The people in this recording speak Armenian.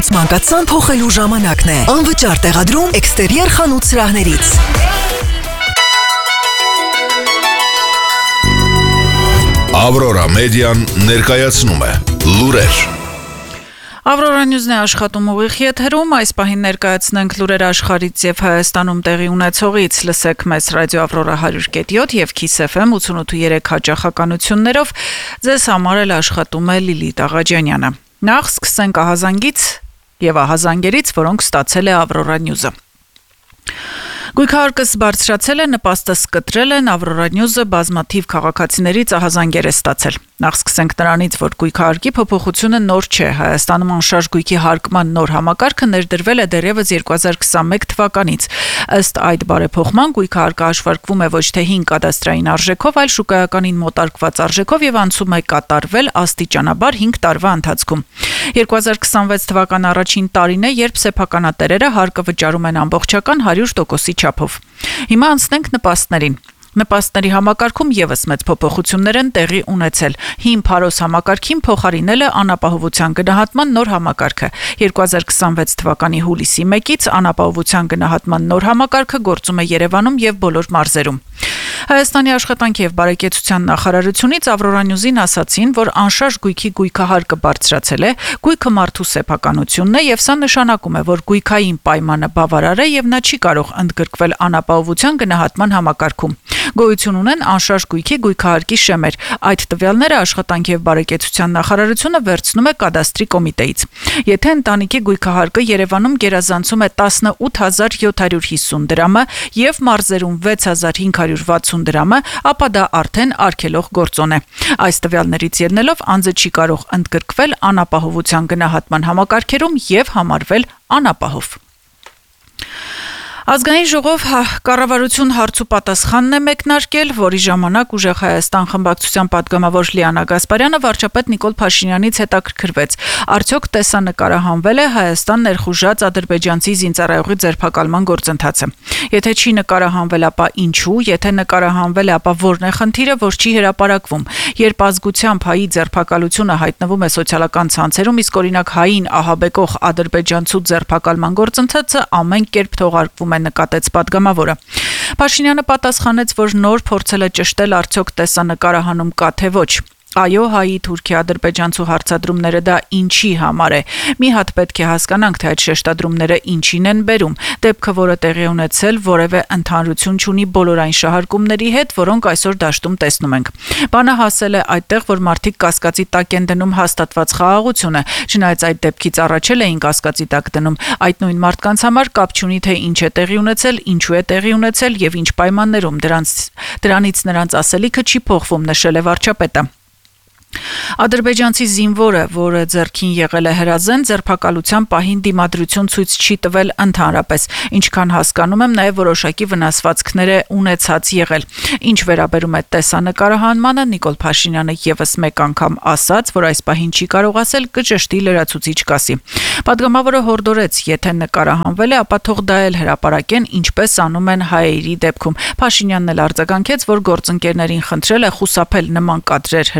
Մանկացան փոխելու ժամանակն է։ Անվճար տեղադրում էքստերիեր խանութ սրահներից։ Ավրորա մեդիան ներկայացնում է լուրեր։ Ավրորա Նյուզն է աշխատում ուղիղ եթերում, այս պահին ներկայացնենք լուրեր աշխարհից եւ Հայաստանում տեղի ունեցողից, լսեք մեզ ռադիո Ավրորա 100.7 եւ Kiss FM 88.3 հաճախականություններով, ձեզ համար էլ աշխատում է Լիլիթ Աղաջանյանը։ Նախ սկսենք ահազանգից եւ ահազանգերից, որոնք ստացել է Ավրորա Նյուզը։ Գույքահարկը բարձրացել է, նպաստը սկտրել են, Ավրորա Նյուզը բազմաթիվ քաղաքացիներից ահազանգեր է ստացել։ Նախ սկսենք նրանից, որ գույքահարկի փոփոխությունը նոր չէ։ Հայաստանում անշարժ գույքի հարկման նոր համակարգը ներդրվել է դեռևս 2021 թվականից։ Ըստ այդ բարեփոխման գույքահարկը հաշվարկվում է ոչ թե 5 կադաստրային արժեքով, այլ շուկայականին մոտարկված արժեքով եւ անցում է կատարվել աստիճանաբար 5 տարվա ընթացքում։ 2026 թվականի առաջին տարին է, երբ սեփականատերերը հարկը վճարում են ամբողջական 100%-ի չափով։ Հիմա անցնենք նպաստներին։ Նպաստների համակարգում եւս մեծ փոփոխություններ են տեղի ունեցել։ Հին Փարոս համակարգին փոխարինել է անապահովության գնահատման նոր համակարգը։ 2026 թվականի հուլիսի 1-ից անապահովության գնահատման նոր համակարգը գործում է Երևանում եւ բոլոր մարզերում։ Հայաստանի աշխատանքի եւ բարեկեցության նախարարությունից Ավրորա Նյուզին ասացին, որ անշարժ գույքի գույքահարկը բարձրացել է, գույքը մարդու սեփականությունն է եւ սա նշանակում է, որ գույքային պայմանը բավարար է եւ նա չի կարող ընդգրկվել անապահովության գնահատման համակարգում։ Գոյություն ունեն անշարժ գույքի գույքահարկի շեմեր։ Այդ տվյալները աշխատանքի եւ բարեկեցության նախարարությունը վերցնում է կադաստրի կոմիտեից։ Եթե ընտանիքի գույքահարկը Երևանում գերազանցում է 18750 դրամը եւ մարզերում 6560 դրամը, ապա դա արդեն արգելող գործոն է։ Այս տվյալներից ելնելով անձը չի կարող ընդգրկվել անապահովության գնահատման համակարգերում եւ համարվել անապահով։ Ազգային ժողով կառավարություն հարց ու պատասխանն է մեկնարկել, որի ժամանակ Ուժեղ Հայաստան խմբակցության պատգամավոր Լիանա Գասպարյանը վարչապետ Նիկոլ Փաշինյանից հետաքրքրվեց. արդյոք տեսանկարահանվել է Հայաստան ներխուժած ադրբեջանցի զինծառայողի ձերբակալման գործընթացը։ Եթե չի նկարահանվել, ապա ինչու, եթե նկարահանվել է, ապա որն է խնդիրը, որ չի հրապարակվում։ Երբ ազգությամբ հայի ձերբակալությունը հայտնվում է սոցիալական ցանցերում, իսկ օրինակ հային ահաբեկող ադրբեջանցու ձերբակալման գործընթացը ամեն կերպ թողարկվում է, նկատեց պատգամավորը։ Փաշինյանը պատասխանեց, որ նոր փորձել է ճշտել արդյոք տեսանկարահանում կա թե ոչ։ Այո, հայի Թուրքիա-ադրբեջանցու հարցադրումները դա ինչի համար է։ Մի հատ պետք է հասկանանք, թե այդ շեշտադրումները ինչին են բերում։ Դեպքը, որը տեղի ունեցել, որևէ ընդհանրություն չունի բոլոր այն շահարկումների հետ, որոնք այսօր դաշտում տեսնում ենք։ Բանը հասել է այդտեղ, որ մարդիկ կասկածի տակ են դնում հաստատված խաղաղությունը, չնայած այդ դեպքից առաջ էին կասկածի տակ դնում։ Այդ նույն մարդկանց համար կապ չունի, թե ինչ է տեղի ունեցել, ինչու է տեղի ունեցել եւ ինչ պայմաններում։ Դրանից նրանց ասելիքը չի փոխվում, նշել է վարչապետը։ Ադրբեջանցի զինվորը, որը ձեռքին եղել է հրազեն, ձերբակալության պահին դիմադրություն ցույց չի տվել ընդհանրապես, ինչքան հասկանում եմ, նաև որոշակի վնասվածքներ է ունեցած եղել։ Ինչ վերաբերում է տեսանկարահանմանը, Նիկոլ Փաշինյանը եւս մեկ անգամ ասաց, որ այս պահին չի կարող ասել, կճշտի լրացուցիչ կասի։ Պատգամավորը հորդորեց, եթե նկարահանվել է, ապա թող դա էլ հրապարակեն, ինչպես անում են հայերի դեպքում։ Փաշինյանն էլ արձագանքեց, որ գործընկերներին խնդրել է խուսափել նման կադրեր